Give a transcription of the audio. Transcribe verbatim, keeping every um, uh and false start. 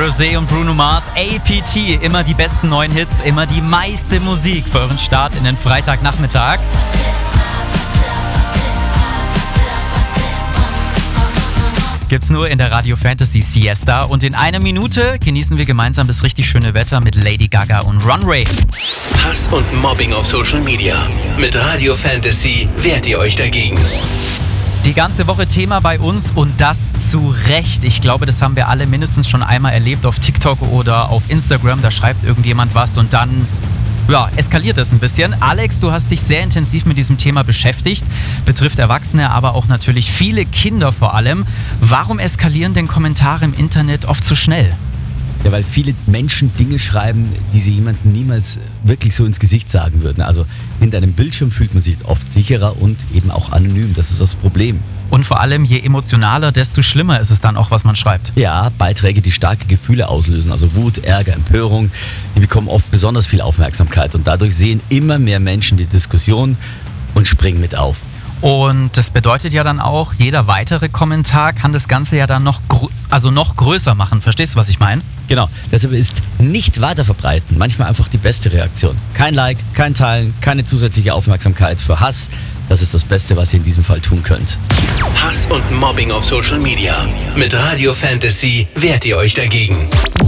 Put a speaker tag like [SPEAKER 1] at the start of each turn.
[SPEAKER 1] Rosé und Bruno Mars, A P T, immer die besten neuen Hits, immer die meiste Musik für euren Start in den Freitagnachmittag. Gibt's nur in der Radio Fantasy Siesta und in einer Minute genießen wir gemeinsam das richtig schöne Wetter mit Lady Gaga und Runway.
[SPEAKER 2] Hass und Mobbing auf Social Media. Mit Radio Fantasy wehrt ihr euch dagegen.
[SPEAKER 1] Die ganze Woche Thema bei uns und das zu Recht. Ich glaube, das haben wir alle mindestens schon einmal erlebt auf TikTok oder auf Instagram. Da schreibt irgendjemand was und dann ja, eskaliert es ein bisschen. Alex, du hast dich sehr intensiv mit diesem Thema beschäftigt. Betrifft Erwachsene, aber auch natürlich viele Kinder vor allem. Warum eskalieren denn Kommentare im Internet oft so schnell?
[SPEAKER 3] Ja, weil viele Menschen Dinge schreiben, die sie jemandem niemals wirklich so ins Gesicht sagen würden. Also hinter einem Bildschirm fühlt man sich oft sicherer und eben auch anonym. Das ist das Problem.
[SPEAKER 1] Und vor allem, je emotionaler, desto schlimmer ist es dann auch, was man schreibt.
[SPEAKER 3] Ja, Beiträge, die starke Gefühle auslösen, also Wut, Ärger, Empörung, die bekommen oft besonders viel Aufmerksamkeit. Und dadurch sehen immer mehr Menschen die Diskussion und springen mit auf.
[SPEAKER 1] Und das bedeutet ja dann auch, jeder weitere Kommentar kann das Ganze ja dann noch, gr- also noch größer machen. Verstehst du, was ich meine?
[SPEAKER 3] Genau, deshalb ist nicht weiter verbreiten manchmal einfach die beste Reaktion. Kein Like, kein Teilen, keine zusätzliche Aufmerksamkeit für Hass. Das ist das Beste, was ihr in diesem Fall tun könnt.
[SPEAKER 2] Hass und Mobbing auf Social Media. Mit Radio Fantasy wehrt ihr euch dagegen.